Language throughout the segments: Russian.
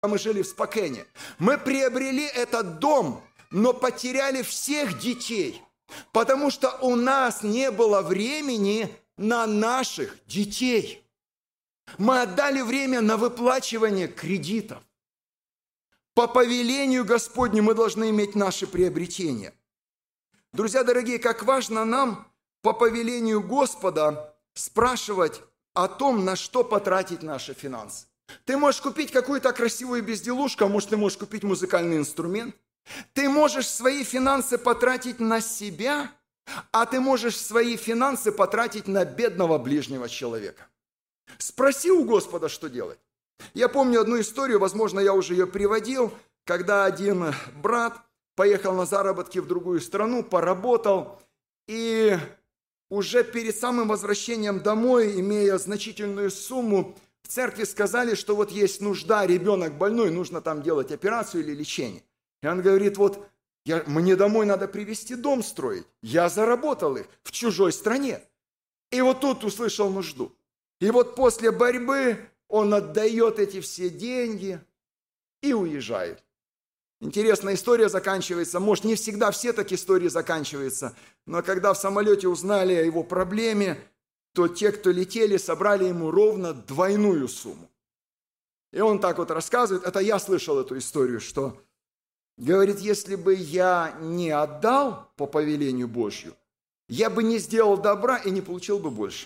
мы жили в Спокене. Мы приобрели этот дом, но потеряли всех детей, потому что у нас не было времени на наших детей. Мы отдали время на выплачивание кредитов. По повелению Господню мы должны иметь наши приобретения. Друзья дорогие, как важно нам по повелению Господа спрашивать о том, на что потратить наши финансы. Ты можешь купить какую-то красивую безделушку, а может, ты можешь купить музыкальный инструмент. Ты можешь свои финансы потратить на себя, а ты можешь свои финансы потратить на бедного ближнего человека. Спроси у Господа, что делать. Я помню одну историю, возможно, я уже ее приводил, когда один брат поехал на заработки в другую страну, поработал, и уже перед самым возвращением домой, имея значительную сумму, в церкви сказали, что вот есть нужда, ребенок больной, нужно там делать операцию или лечение. И он говорит, вот мне домой надо привезти дом строить, я заработал их в чужой стране. И вот тут услышал нужду. И вот после борьбы он отдает эти все деньги и уезжает. Интересная история заканчивается. Может, не всегда все так истории заканчиваются, но когда в самолете узнали о его проблеме, то те, кто летели, собрали ему ровно двойную сумму. И он так вот рассказывает, это я слышал эту историю, что, говорит, если бы я не отдал по повелению Божью, я бы не сделал добра и не получил бы больше.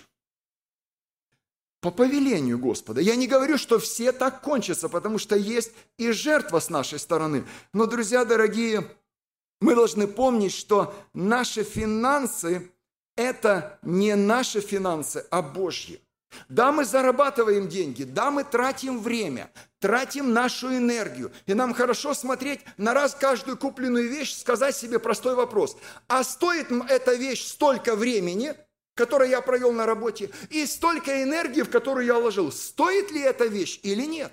По повелению Господа. Я не говорю, что все так кончатся, потому что есть и жертва с нашей стороны. Но, друзья дорогие, мы должны помнить, что наши финансы – это не наши финансы, а Божьи. Да, мы зарабатываем деньги, да, мы тратим время, тратим нашу энергию. И нам хорошо смотреть на раз каждую купленную вещь, сказать себе простой вопрос. А стоит эта вещь столько времени, которое я провел на работе, и столько энергии, в которую я вложил. Стоит ли эта вещь или нет?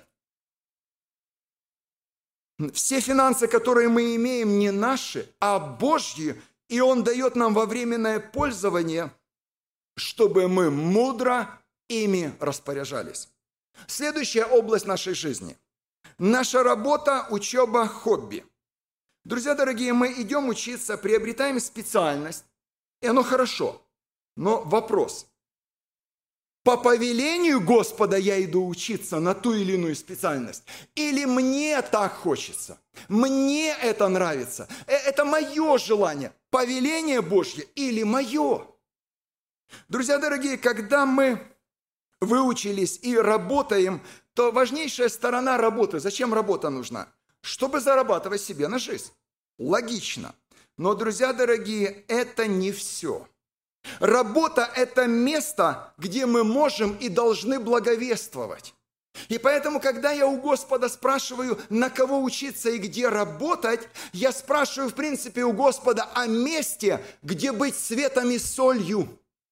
Все финансы, которые мы имеем, не наши, а Божьи, и Он дает нам во временное пользование, чтобы мы мудро ими распоряжались. Следующая область нашей жизни. Наша работа, учеба, хобби. Друзья дорогие, мы идем учиться, приобретаем специальность, и оно хорошо. Но вопрос. По повелению Господа я иду учиться на ту или иную специальность? Или мне так хочется? Мне это нравится? Это мое желание. Повеление Божье или мое? Друзья дорогие, когда мы выучились и работаем, то важнейшая сторона работы. Зачем работа нужна? Чтобы зарабатывать себе на жизнь. Логично. Но, друзья дорогие, это не все. Работа – это место, где мы можем и должны благовествовать. И поэтому, когда я у Господа спрашиваю, на кого учиться и где работать, я спрашиваю, в принципе, у Господа о месте, где быть светом и солью.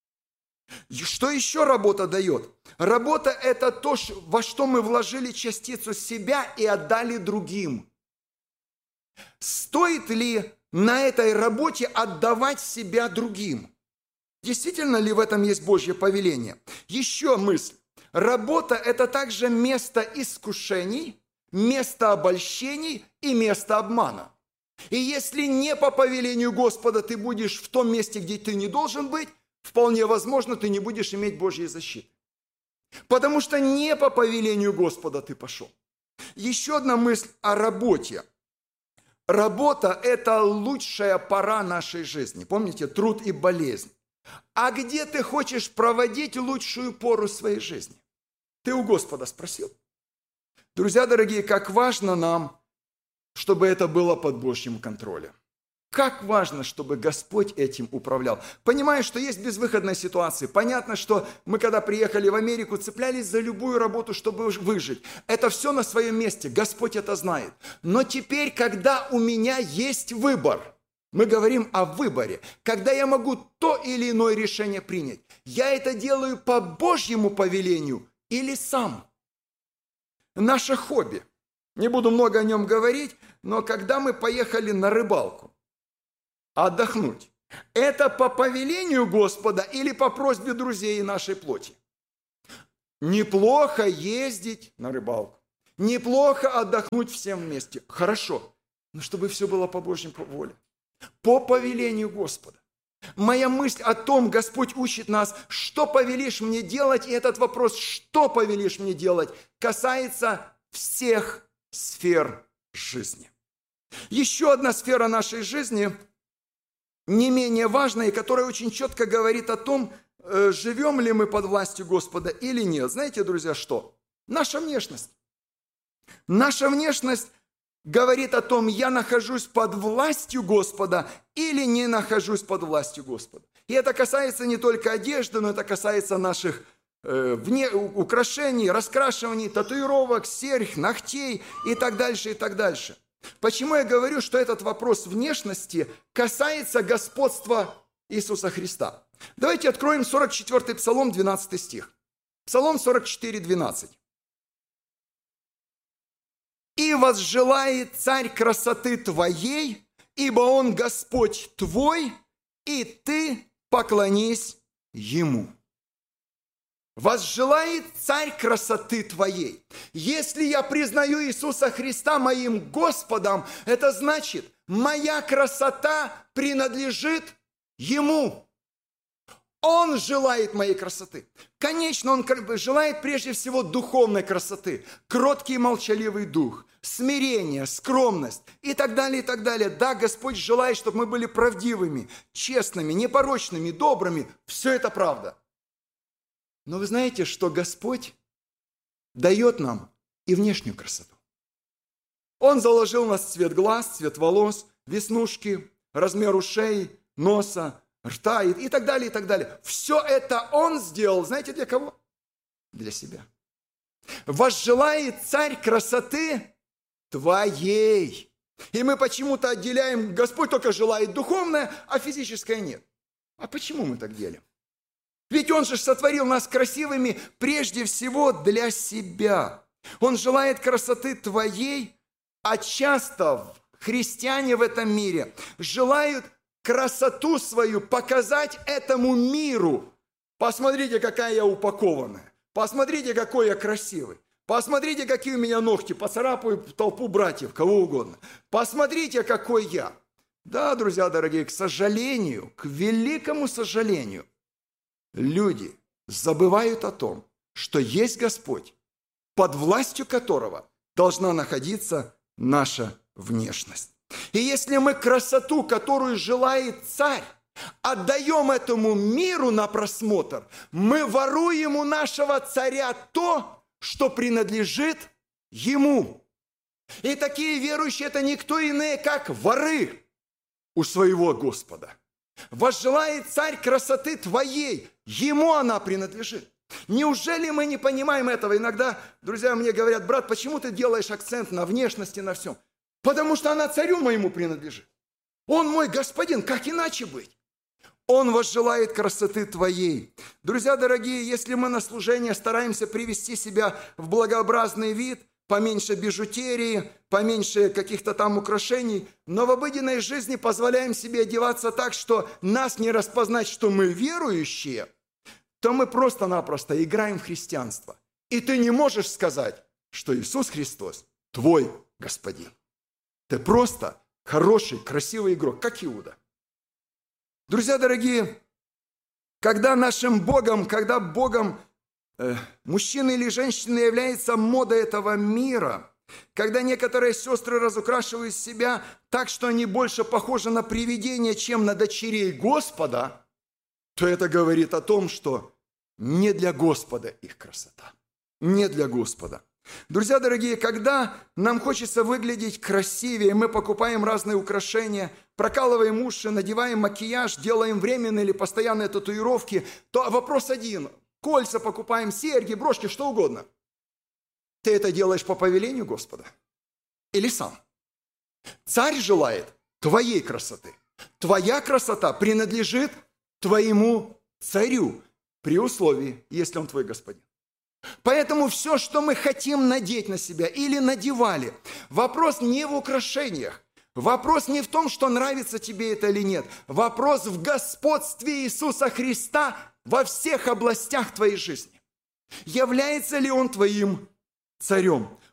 Что еще работа дает? Работа – это то, во что мы вложили частицу себя и отдали другим. Стоит ли на этой работе отдавать себя другим? Действительно ли в этом есть Божье повеление? Еще мысль. Работа – это также место искушений, место обольщений и место обмана. И если не по повелению Господа ты будешь в том месте, где ты не должен быть, вполне возможно, ты не будешь иметь Божьей защиты. Потому что не по повелению Господа ты пошел. Еще одна мысль о работе. Работа – это лучшая пора нашей жизни. Помните, труд и болезнь. А где ты хочешь проводить лучшую пору своей жизни? Ты у Господа спросил. Друзья дорогие, как важно нам, чтобы это было под Божьим контролем. Как важно, чтобы Господь этим управлял. Понимаю, что есть безвыходные ситуации. Понятно, что мы, когда приехали в Америку, цеплялись за любую работу, чтобы выжить. Это все на своем месте. Господь это знает. Но теперь, когда у меня есть выбор, мы говорим о выборе. Когда я могу то или иное решение принять, я это делаю по Божьему повелению или сам. Наше хобби. Не буду много о нем говорить, но когда мы поехали на рыбалку, отдохнуть, это по повелению Господа или по просьбе друзей нашей плоти? Неплохо ездить на рыбалку. Неплохо отдохнуть всем вместе. Хорошо. Но чтобы все было по Божьей воле. По повелению Господа. Моя мысль о том, Господь учит нас, что повелишь мне делать, и этот вопрос, что повелишь мне делать, касается всех сфер жизни. Еще одна сфера нашей жизни, не менее важная, и которая очень четко говорит о том, живем ли мы под властью Господа или нет. Знаете, друзья, что? Наша внешность. Наша внешность говорит о том, я нахожусь под властью Господа или не нахожусь под властью Господа. И это касается не только одежды, но это касается наших украшений, раскрашиваний, татуировок, серьг, ногтей и так дальше, и так дальше. Почему я говорю, что этот вопрос внешности касается господства Иисуса Христа? Давайте откроем 44-й Псалом, 12 стих. Псалом 44, 12. «И возжелает царь красоты твоей, ибо он Господь твой, и ты поклонись ему». Возжелает царь красоты твоей. Если я признаю Иисуса Христа моим Господом, это значит, моя красота принадлежит Ему. Он желает моей красоты. Конечно, Он желает прежде всего духовной красоты. Кроткий и молчаливый дух, смирение, скромность и так далее, и так далее. Да, Господь желает, чтобы мы были правдивыми, честными, непорочными, добрыми. Все это правда. Но вы знаете, что Господь дает нам и внешнюю красоту. Он заложил нас цвет глаз, цвет волос, веснушки, размер ушей, носа, рта и так далее, и так далее. Все это Он сделал, знаете, для кого? Для себя. Возжелает царь красоты твоей. И мы почему-то отделяем, Господь только желает духовное, а физическое нет. А почему мы так делим? Ведь Он же сотворил нас красивыми прежде всего для себя. Он желает красоты твоей, а часто христиане в этом мире желают красоту свою показать этому миру. Посмотрите, какая я упакованная. Посмотрите, какой я красивый. Посмотрите, какие у меня ногти. Поцарапаю толпу братьев, кого угодно. Посмотрите, какой я. Да, друзья дорогие, к сожалению, к великому сожалению, люди забывают о том, что есть Господь, под властью которого должна находиться наша внешность. И если мы красоту, которую желает царь, отдаем этому миру на просмотр, мы воруем у нашего царя то, что принадлежит ему. И такие верующие – это никто иные, как воры у своего Господа. Возжелает царь красоты твоей, ему она принадлежит. Неужели мы не понимаем этого? Иногда, друзья, мне говорят: брат, почему ты делаешь акцент на внешности, на всем? Потому что она царю моему принадлежит. Он мой господин, как иначе быть? Он возжелает красоты твоей. Друзья дорогие, если мы на служение стараемся привести себя в благообразный вид, поменьше бижутерии, поменьше каких-то там украшений, но в обыденной жизни позволяем себе одеваться так, что нас не распознать, что мы верующие, то мы просто-напросто играем в христианство. И ты не можешь сказать, что Иисус Христос твой господин. Ты просто хороший, красивый игрок, как Иуда. Друзья дорогие, когда нашим Богом, когда Богом мужчина или женщина является мода этого мира, когда некоторые сестры разукрашивают себя так, что они больше похожи на привидения, чем на дочерей Господа, то это говорит о том, что не для Господа их красота. Не для Господа. Друзья дорогие, когда нам хочется выглядеть красивее, мы покупаем разные украшения, прокалываем уши, надеваем макияж, делаем временные или постоянные татуировки, то вопрос один. Кольца покупаем, серьги, брошки, что угодно. Ты это делаешь по повелению Господа? Или сам? Царь желает твоей красоты. Твоя красота принадлежит твоему царю, при условии, если он твой господин. Поэтому все, что мы хотим надеть на себя или надевали, вопрос не в украшениях, вопрос не в том, что нравится тебе это или нет, вопрос в господстве Иисуса Христа во всех областях твоей жизни. Является ли Он твоим царем?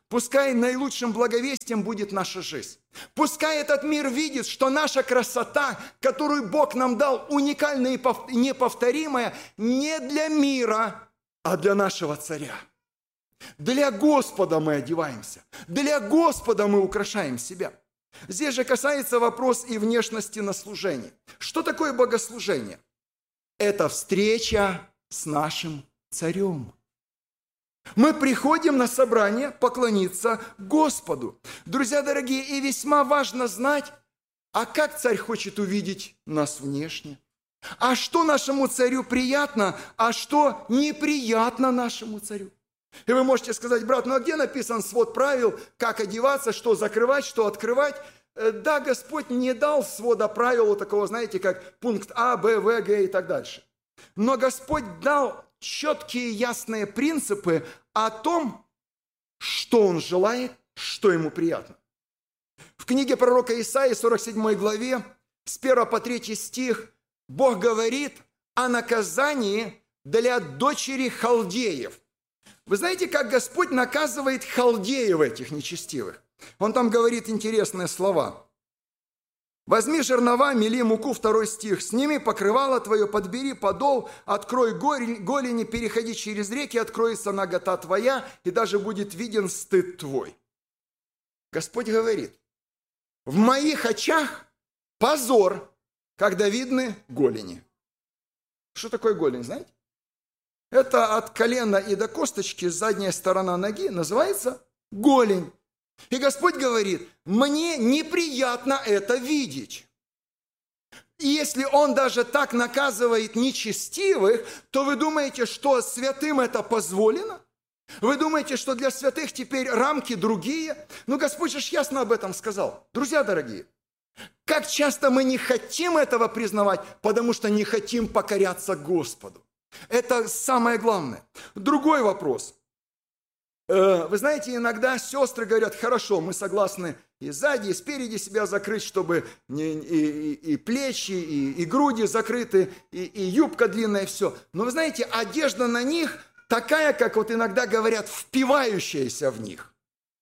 Пускай наилучшим благовестием будет наша жизнь. Пускай этот мир видит, что наша красота, которую Бог нам дал, уникальная и неповторимая, не для мира, а для нашего Царя. Для Господа мы одеваемся, для Господа мы украшаем себя. Здесь же касается вопрос и внешности на служении. Что такое богослужение? Это встреча с нашим Царем. Мы приходим на собрание поклониться Господу. Друзья дорогие, и весьма важно знать, а как Царь хочет увидеть нас внешне? А что нашему Царю приятно, а что неприятно нашему Царю? И вы можете сказать: брат, ну а где написан свод правил, как одеваться, что закрывать, что открывать? Да, Господь не дал свода правил вот такого, знаете, как пункт А, Б, В, Г и так дальше. Но Господь дал четкие, ясные принципы о том, что Он желает, что Ему приятно. В книге пророка Исаии, 47 главе, с 1 по 3 стих, Бог говорит о наказании для дочери халдеев. Вы знаете, как Господь наказывает халдеев этих нечестивых? Он там говорит интересные слова. «Возьми жернова, мели муку», 2 стих, «сними покрывало твое, подбери подол, открой голени, переходи через реки, откроется нагота твоя, и даже будет виден стыд твой». Господь говорит: в моих очах позор, когда видны голени. Что такое голень, знаете? Это от колена и до косточки, задняя сторона ноги, называется голень. И Господь говорит: мне неприятно это видеть. И если Он даже так наказывает нечестивых, то вы думаете, что святым это позволено? Вы думаете, что для святых теперь рамки другие? Ну, Господь же ясно об этом сказал. Друзья дорогие, как часто мы не хотим этого признавать, потому что не хотим покоряться Господу. Это самое главное. Другой вопрос. Вы знаете, иногда сестры говорят: хорошо, мы согласны и сзади, и спереди себя закрыть, чтобы и плечи, и груди закрыты, и юбка длинная, все. Но вы знаете, одежда на них такая, как вот иногда говорят, впивающаяся в них.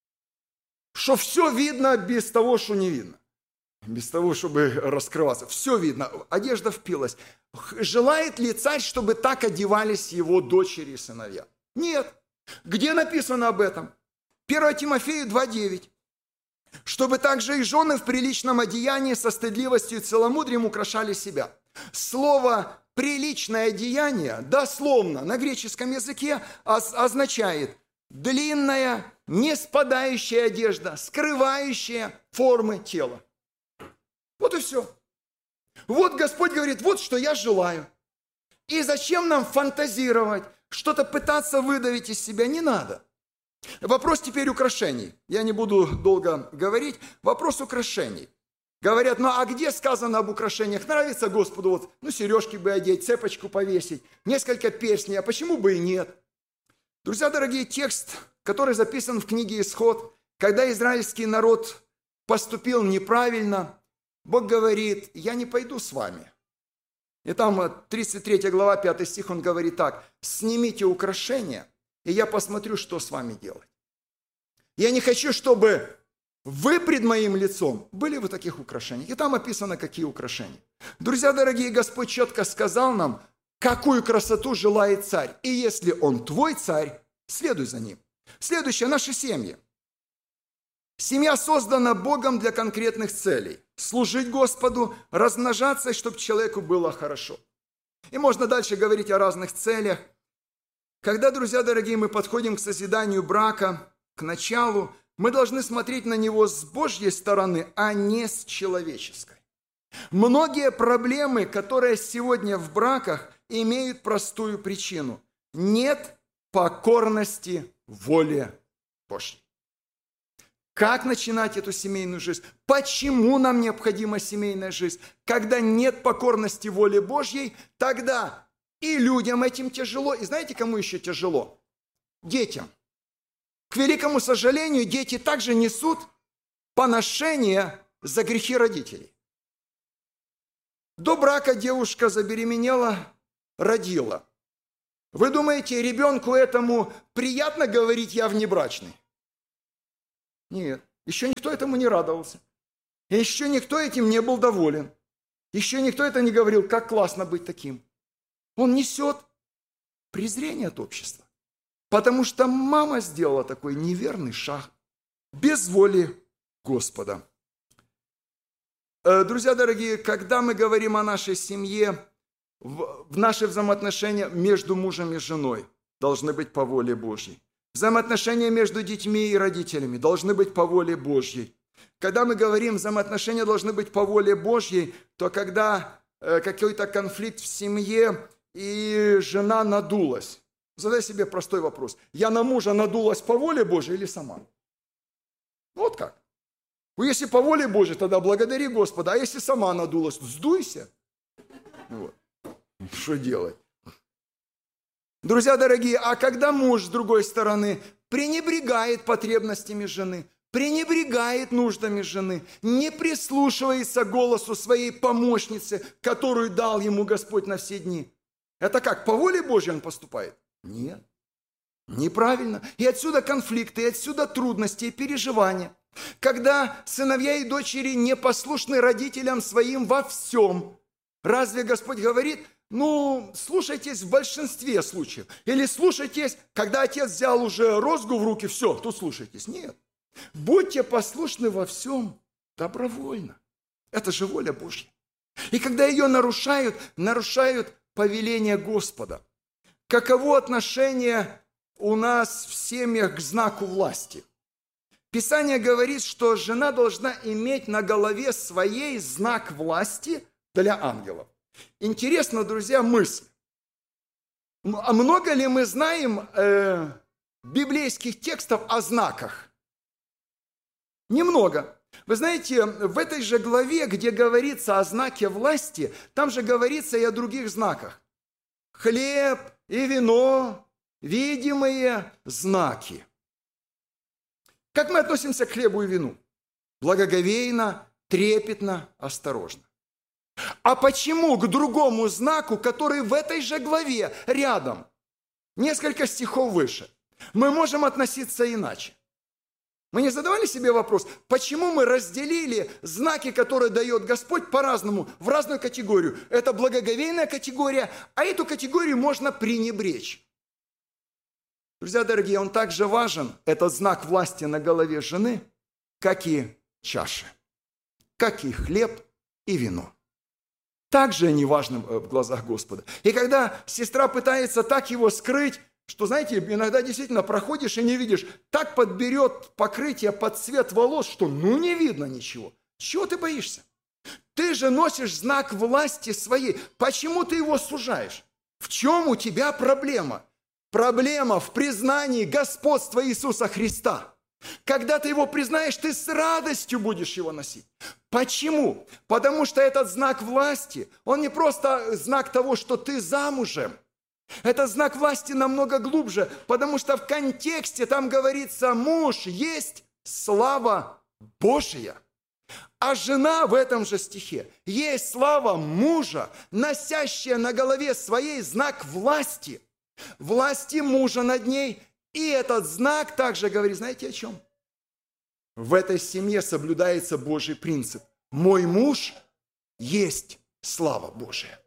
Что все видно без того, что не видно. Без того, чтобы раскрываться. Все видно, одежда впилась. Желает ли царь, чтобы так одевались его дочери и сыновья? Нет. Где написано об этом? 1 Тимофею 2:9. Чтобы также и жены в приличном одеянии со стыдливостью и целомудрием украшали себя. Слово «приличное одеяние» дословно на греческом языке означает длинная, не спадающая одежда, скрывающая формы тела. Вот и все. Вот Господь говорит: вот что я желаю. И зачем нам фантазировать, что-то пытаться выдавить из себя? Не надо. Вопрос теперь украшений. Я не буду долго говорить. Вопрос украшений. Говорят: ну а где сказано об украшениях? Нравится Господу вот, ну сережки бы одеть, цепочку повесить, несколько перстней, а почему бы и нет? Друзья дорогие, текст, который записан в книге Исход, когда израильский народ поступил неправильно, Бог говорит: я не пойду с вами. И там 33 глава, 5 стих, он говорит так: снимите украшения, и я посмотрю, что с вами делать. Я не хочу, чтобы вы пред моим лицом были в таких украшениях. И там описано, какие украшения. Друзья дорогие, Господь четко сказал нам, какую красоту желает царь. И если он твой царь, следуй за ним. Следующее, наши семьи. Семья создана Богом для конкретных целей. Служить Господу, размножаться, чтобы человеку было хорошо. И можно дальше говорить о разных целях. Когда, друзья дорогие, мы подходим к созиданию брака, к началу, мы должны смотреть на него с Божьей стороны, а не с человеческой. Многие проблемы, которые сегодня в браках, имеют простую причину. Нет покорности воле Божьей. Как начинать эту семейную жизнь? Почему нам необходима семейная жизнь? Когда нет покорности воле Божьей, тогда и людям этим тяжело. И знаете, кому еще тяжело? Детям. К великому сожалению, дети также несут поношение за грехи родителей. До брака девушка забеременела, родила. Вы думаете, ребенку этому приятно говорить: я внебрачный? Нет, еще никто этому не радовался. И еще никто этим не был доволен. Еще никто это не говорил, как классно быть таким. Он несет презрение от общества. Потому что мама сделала такой неверный шаг без воли Господа. Друзья дорогие, когда мы говорим о нашей семье, в наши взаимоотношения между мужем и женой должны быть по воле Божьей. Взаимоотношения между детьми и родителями должны быть по воле Божьей. Когда мы говорим, взаимоотношения должны быть по воле Божьей, то когда какой-то конфликт в семье и жена надулась, задай себе простой вопрос. Я на мужа надулась по воле Божьей или сама? Вот как. Если по воле Божьей, тогда благодари Господа. А если сама надулась, сдуйся. Вот. Что делать? Друзья дорогие, а когда муж, с другой стороны, пренебрегает потребностями жены, пренебрегает нуждами жены, не прислушивается к голосу своей помощницы, которую дал ему Господь на все дни, это как, по воле Божьей он поступает? Нет. Неправильно. И отсюда конфликты, и отсюда трудности, и переживания. Когда сыновья и дочери непослушны родителям своим во всем, разве Господь говорит, слушайтесь в большинстве случаев? Или слушайтесь, когда отец взял уже розгу в руки, все, тут слушайтесь. Нет. Будьте послушны во всем добровольно. Это же воля Божья. И когда ее нарушают повеление Господа. Каково отношение у нас в семьях к знаку власти? Писание говорит, что жена должна иметь на голове своей знак власти для ангелов. Интересно, друзья, мысль. А много ли мы знаем библейских текстов о знаках? Немного. Вы знаете, в этой же главе, где говорится о знаке власти, там же говорится и о других знаках. Хлеб и вино, видимые знаки. Как мы относимся к хлебу и вину? Благоговейно, трепетно, осторожно. А почему к другому знаку, который в этой же главе рядом, несколько стихов выше, мы можем относиться иначе? Мы не задавали себе вопрос, почему мы разделили знаки, которые дает Господь, по-разному, в разную категорию? Это благоговейная категория, а эту категорию можно пренебречь. Друзья дорогие, он также важен, этот знак власти на голове жены, как и чаши, как и хлеб и вино. Также они важны в глазах Господа. И когда сестра пытается так его скрыть, что, знаете, иногда действительно проходишь и не видишь, так подберет покрытие под цвет волос, что не видно ничего. Чего ты боишься? Ты же носишь знак власти своей. Почему ты его сужаешь? В чем у тебя проблема? Проблема в признании господства Иисуса Христа. Когда ты его признаешь, ты с радостью будешь его носить. Почему? Потому что этот знак власти, он не просто знак того, что ты замужем. Это знак власти намного глубже, потому что в контексте там говорится, муж есть слава Божия. А жена в этом же стихе есть слава мужа, носящая на голове своей знак власти. Власти мужа над ней. И этот знак также говорит, знаете о чем? В этой семье соблюдается Божий принцип. Мой муж есть слава Божия,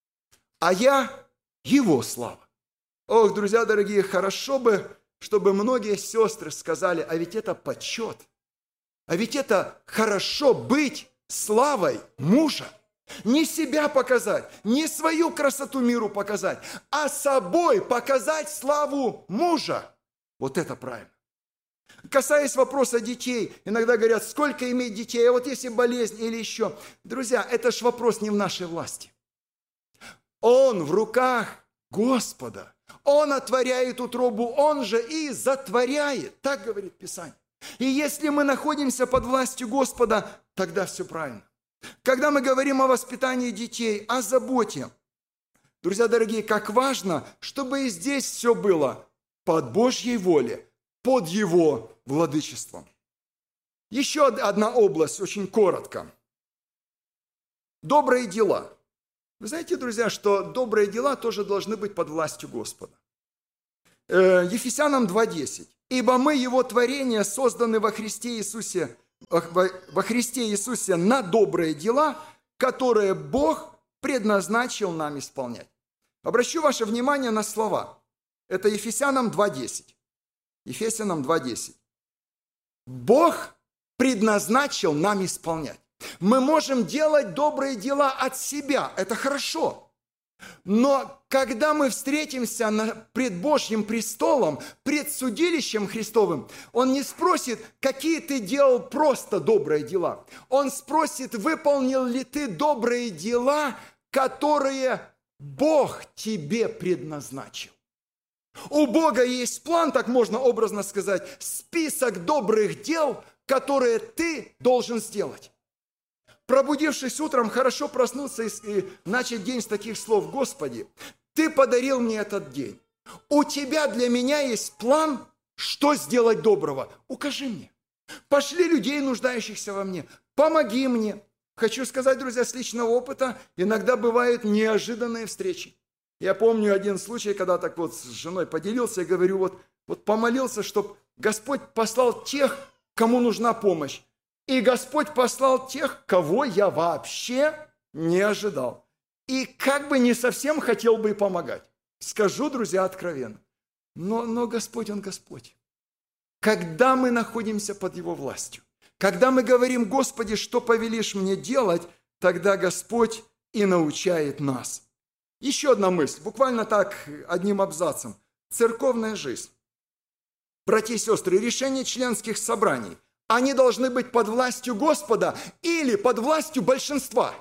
а я его слава. Ох, друзья дорогие, хорошо бы, чтобы многие сестры сказали, а ведь это почет, а ведь это хорошо быть славой мужа. Не себя показать, не свою красоту миру показать, а собой показать славу мужа. Вот это правильно. Касаясь вопроса детей, иногда говорят, сколько иметь детей, а вот если болезнь или еще. Друзья, это ж вопрос не в нашей власти. Он в руках Господа. Он отворяет утробу, Он же и затворяет. Так говорит Писание. И если мы находимся под властью Господа, тогда все правильно. Когда мы говорим о воспитании детей, о заботе, друзья дорогие, как важно, чтобы и здесь все было под Божьей волей, под Его владычеством. Еще одна область, очень коротко. Добрые дела. Вы знаете, друзья, что добрые дела тоже должны быть под властью Господа. Ефесянам 2:10. «Ибо мы, Его творение, созданы во Христе Иисусе на добрые дела, которые Бог предназначил нам исполнять». Обращу ваше внимание на слова. Это Ефесянам 2:10. Ефесянам 2:10. Бог предназначил нам исполнять. Мы можем делать добрые дела от себя. Это хорошо. Но когда мы встретимся пред Божьим престолом, пред судилищем Христовым, Он не спросит, какие ты делал просто добрые дела. Он спросит, выполнил ли ты добрые дела, которые Бог тебе предназначил. У Бога есть план, так можно образно сказать, список добрых дел, которые ты должен сделать. Пробудившись утром, хорошо проснуться и начать день с таких слов: «Господи, Ты подарил мне этот день. У Тебя для меня есть план, что сделать доброго. Укажи мне. Пошли людей, нуждающихся во мне. Помоги мне». Хочу сказать, друзья, с личного опыта, иногда бывают неожиданные встречи. Я помню один случай, когда так вот с женой поделился, и говорю, вот помолился, чтобы Господь послал тех, кому нужна помощь. И Господь послал тех, кого я вообще не ожидал. И как бы не совсем хотел бы и помогать. Скажу, друзья, откровенно. Но Господь, Он Господь. Когда мы находимся под Его властью, когда мы говорим: «Господи, что повелишь мне делать?», тогда Господь и научает нас. Еще одна мысль, буквально так, одним абзацем. Церковная жизнь. Братья и сестры, решения членских собраний, они должны быть под властью Господа или под властью большинства.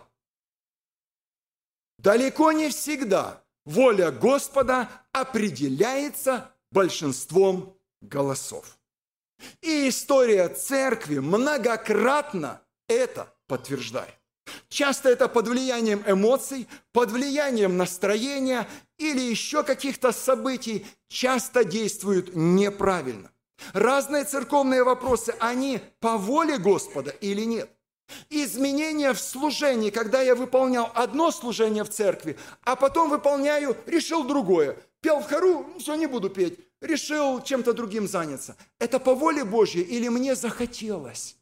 Далеко не всегда воля Господа определяется большинством голосов. И история церкви многократно это подтверждает. Часто это под влиянием эмоций, под влиянием настроения или еще каких-то событий часто действуют неправильно. Разные церковные вопросы, они по воле Господа или нет? Изменения в служении, когда я выполнял одно служение в церкви, а потом решил другое. Пел в хору, все, не буду петь. Решил чем-то другим заняться. Это по воле Божьей или мне захотелось?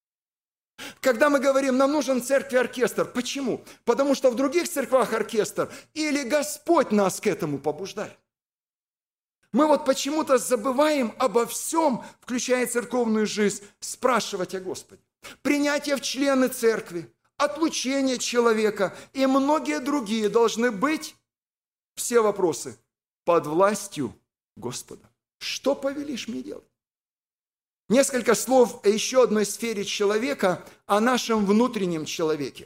Когда мы говорим, нам нужен в церкви оркестр, почему? Потому что в других церквах оркестр, или Господь нас к этому побуждает. Мы почему-то забываем обо всем, включая церковную жизнь, спрашивать о Господе. Принятие в члены церкви, отлучение человека и многие другие должны быть, все вопросы, под властью Господа. Что повелишь мне делать? Несколько слов о еще одной сфере человека, о нашем внутреннем человеке.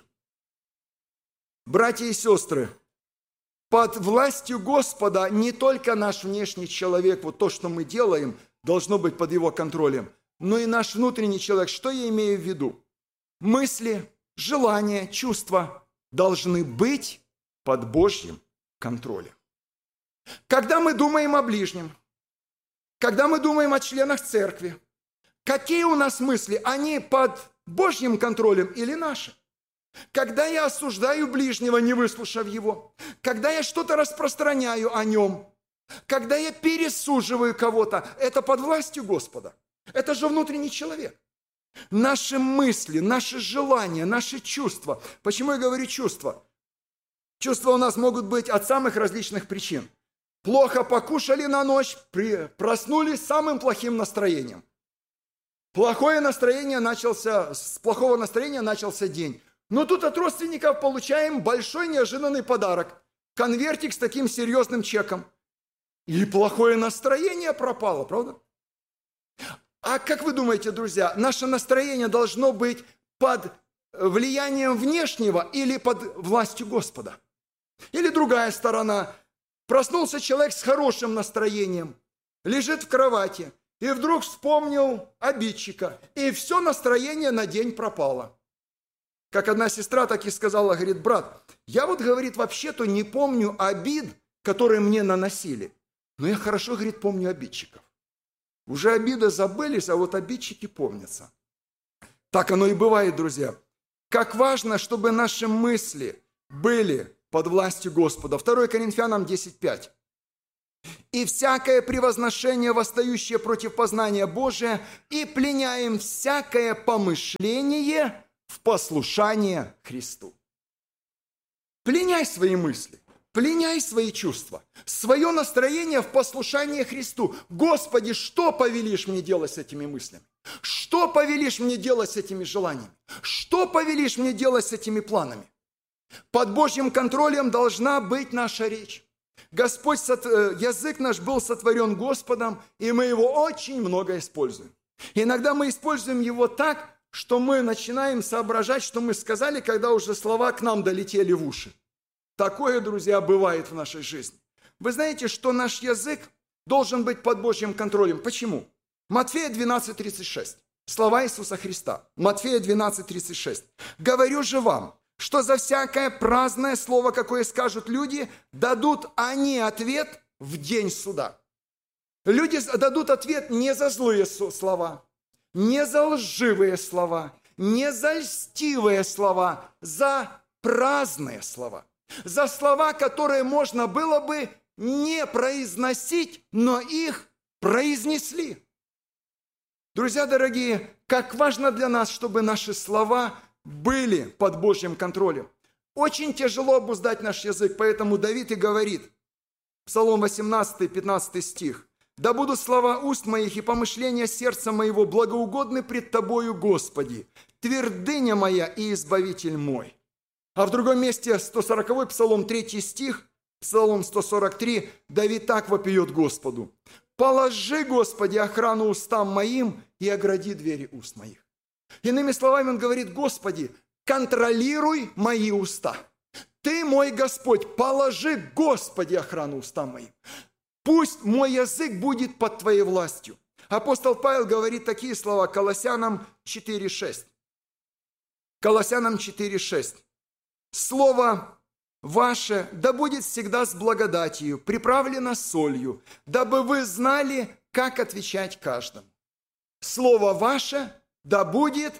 Братья и сестры, под властью Господа не только наш внешний человек, то, что мы делаем, должно быть под Его контролем, но и наш внутренний человек. Что я имею в виду? Мысли, желания, чувства должны быть под Божьим контролем. Когда мы думаем о ближнем, когда мы думаем о членах церкви, какие у нас мысли? Они под Божьим контролем или наши? Когда я осуждаю ближнего, не выслушав его, когда я что-то распространяю о нем, когда я пересуживаю кого-то, это под властью Господа. Это же внутренний человек. Наши мысли, наши желания, наши чувства. Почему я говорю чувства? Чувства у нас могут быть от самых различных причин. Плохо покушали на ночь, проснулись с самым плохим настроением. С плохого настроения начался день. Но тут от родственников получаем большой неожиданный подарок. Конвертик с таким серьезным чеком. И плохое настроение пропало, правда? А как вы думаете, друзья, наше настроение должно быть под влиянием внешнего или под властью Господа? Или другая сторона. Проснулся человек с хорошим настроением, лежит в кровати, и вдруг вспомнил обидчика, и все настроение на день пропало. Как одна сестра так и сказала, говорит: брат, я говорит, вообще-то не помню обид, которые мне наносили, но я хорошо, говорит, помню обидчиков. Уже обиды забылись, а обидчики помнятся. Так оно и бывает, друзья. Как важно, чтобы наши мысли были под властью Господа. 2 Коринфянам 10:5. и всякое превозношение, восстающее против познания Божия, и пленяем всякое помышление в послушание Христу». Пленяй свои мысли, пленяй свои чувства, свое настроение в послушание Христу. Господи, что повелишь мне делать с этими мыслями? Что повелишь мне делать с этими желаниями? Что повелишь мне делать с этими планами? Под Божьим контролем должна быть наша речь. Господь, язык наш был сотворен Господом, и мы его очень много используем. Иногда мы используем его так, что мы начинаем соображать, что мы сказали, когда уже слова к нам долетели в уши. Такое, друзья, бывает в нашей жизни. Вы знаете, что наш язык должен быть под Божьим контролем. Почему? Матфея 12:36. Слова Иисуса Христа. Матфея 12:36. «Говорю же вам, что за всякое праздное слово, какое скажут люди, дадут они ответ в день суда». Люди дадут ответ не за злые слова, не за лживые слова, не за льстивые слова, за праздные слова. За слова, которые можно было бы не произносить, но их произнесли. Друзья дорогие, как важно для нас, чтобы наши слова были под Божьим контролем. Очень тяжело обуздать наш язык, поэтому Давид и говорит, Псалом 18, 15 стих, «Да будут слова уст моих и помышления сердца моего благоугодны пред Тобою, Господи, твердыня моя и избавитель мой». А в другом месте, 140-й Псалом, 3 стих, Псалом 143, Давид так вопиет Господу: «Положи, Господи, охрану устам моим и огради двери уст моих». Иными словами, он говорит: Господи, контролируй мои уста. Ты мой Господь, положи, Господи, охрану устам моим. Пусть мой язык будет под Твоей властью. Апостол Павел говорит такие слова Колоссянам 4:6. Колоссянам 4:6. «Слово ваше да будет всегда с благодатью, приправлено солью, дабы вы знали, как отвечать каждому. Слово ваше да будет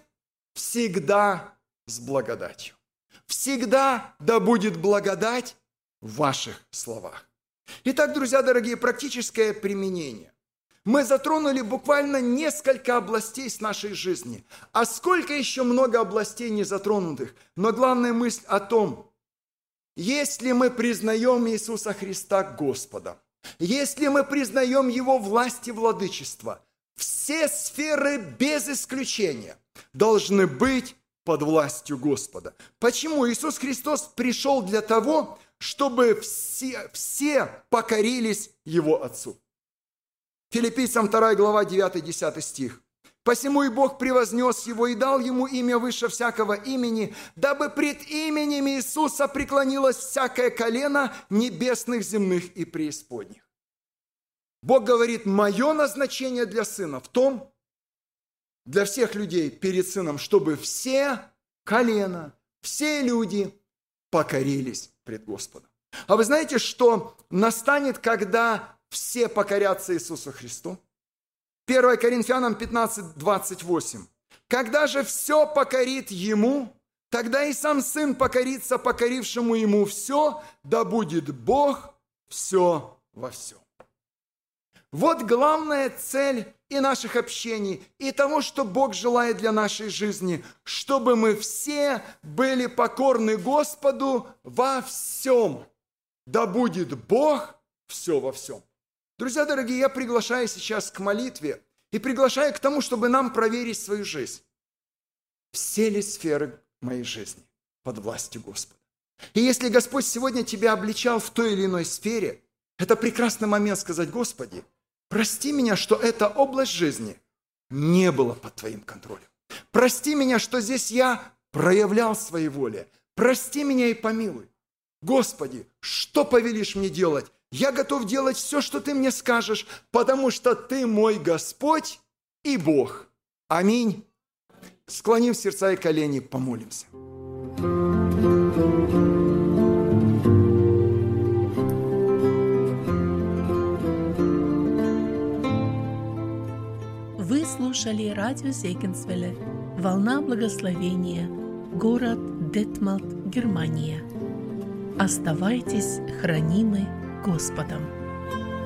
всегда с благодатью». Всегда да будет благодать в ваших словах. Итак, друзья дорогие, практическое применение. Мы затронули буквально несколько областей с нашей жизни. А сколько еще много областей не затронутых. Но главная мысль о том, если мы признаем Иисуса Христа Господом, если мы признаем Его власть и владычество, все сферы без исключения должны быть под властью Господа. Почему? Иисус Христос пришел для того, чтобы все покорились Его Отцу. Филиппийцам 2 глава 9-10 стих. «Посему и Бог превознес Его и дал Ему имя выше всякого имени, дабы пред именем Иисуса преклонилось всякое колено небесных, земных и преисподних». Бог говорит: мое назначение для Сына в том, для всех людей перед Сыном, чтобы все колена, все люди покорились пред Господом. А вы знаете, что настанет, когда все покорятся Иисусу Христу? 1 Коринфянам 15:28. «Когда же все покорит Ему, тогда и сам Сын покорится покорившему Ему все, да будет Бог все во всем». Вот главная цель и наших общений, и того, что Бог желает для нашей жизни, чтобы мы все были покорны Господу во всем. Да будет Бог все во всем. Друзья дорогие, я приглашаю сейчас к молитве и приглашаю к тому, чтобы нам проверить свою жизнь. Все ли сферы моей жизни под властью Господа? И если Господь сегодня тебя обличал в той или иной сфере, это прекрасный момент сказать: Господи, прости меня, что эта область жизни не была под Твоим контролем. Прости меня, что здесь я проявлял своей воле. Прости меня и помилуй. Господи, что повелишь мне делать? Я готов делать все, что Ты мне скажешь, потому что Ты мой Господь и Бог. Аминь. Склоним сердца и колени, помолимся. Вы слушали радио Зегенсвелле «Волна благословения», город Детмалт, Германия. Оставайтесь хранимы Господом.